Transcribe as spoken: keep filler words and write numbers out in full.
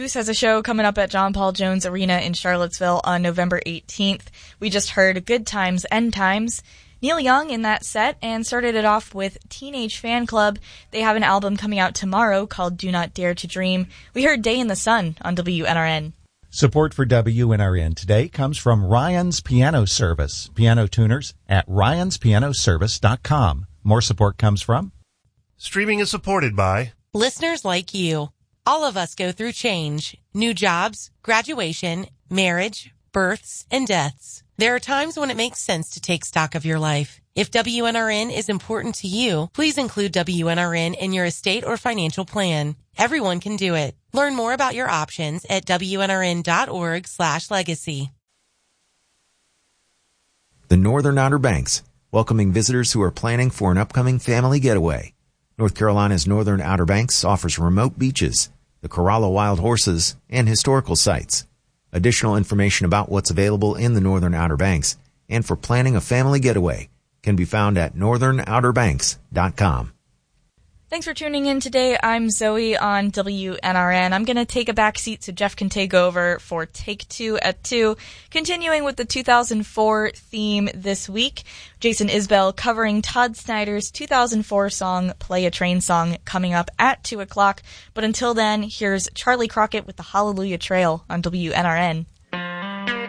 Goose has a show coming up at John Paul Jones Arena in Charlottesville on November eighteenth. We just heard Good Times, End Times. Neil Young in that set, and started it off with Teenage Fan Club. They have an album coming out tomorrow called Do Not Dare to Dream. We heard Day in the Sun on W N R N. Support for W N R N today comes from Ryan's Piano Service. Piano tuners at ryans piano service dot com. More support comes from... Streaming is supported by... listeners like you. All of us go through change. New jobs, graduation, marriage, births, and deaths. There are times when it makes sense to take stock of your life. If W N R N is important to you, please include W N R N in your estate or financial plan. Everyone can do it. Learn more about your options at W N R N dot org slash legacy. The Northern Outer Banks, welcoming visitors who are planning for an upcoming family getaway. North Carolina's Northern Outer Banks offers remote beaches, the Corolla Wild Horses, and historical sites. Additional information about what's available in the Northern Outer Banks and for planning a family getaway can be found at northern outer banks dot com. Thanks for tuning in today. I'm Zoe on W N R N. I'm going to take a back seat so Jeff can take over for Take Two at two. Continuing with the two thousand four theme this week, Jason Isbell covering Todd Snyder's two thousand four song, Play a Train Song, coming up at two o'clock. But until then, here's Charlie Crockett with the Hallelujah Trail on W N R N.